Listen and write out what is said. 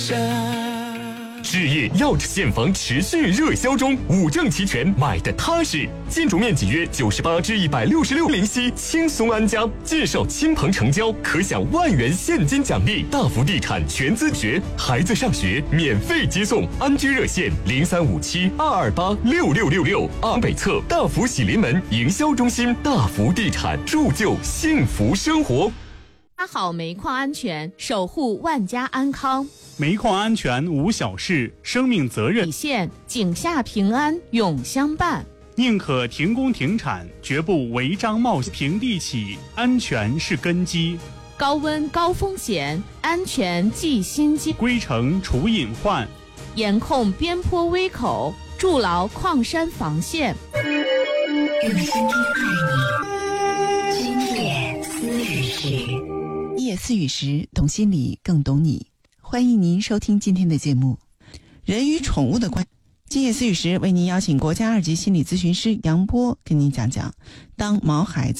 置业要现房持续热销中，五证齐全，买的踏实。建筑面积约98至166零息，轻松安家。介绍亲朋成交，可享万元现金奖励。大福地产全资学，孩子上学免费接送。安居热线035722866666。昂北侧大福喜临门营销中心，大福地产铸就幸福生活。 抓好煤矿安全，守护万家安康。 煤矿安全无小事，生命责任底线，井下平安永相伴。 宁可停工停产，绝不违章冒险。平地起，安全是根基。 高温高风险，安全记心机。 归程除隐患， 严控边坡危口，筑牢矿山防线。 用心听爱你，今夜思雨时。 夜思雨时，懂心理更懂你。欢迎您收听今天的节目。人与宠物的关系，今夜思雨时为您邀请国家2级心理咨询师杨波跟您讲讲，当毛孩子